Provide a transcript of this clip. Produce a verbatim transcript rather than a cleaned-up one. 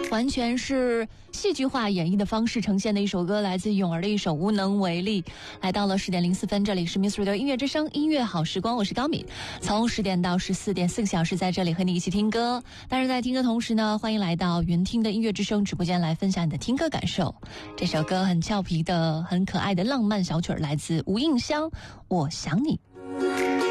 完全是戏剧化演绎的方式呈现的一首歌，来自咏儿的一首《无能为力》。来到了十点零四分，这里是 Miss Radio 音乐之声音乐好时光，我是高敏，从十点到十四点四个小时在这里和你一起听歌。当然在听歌同时呢，欢迎来到云听的音乐之声直播间来分享你的听歌感受。这首歌很俏皮的很可爱的浪漫小曲儿，来自吴映香，我想你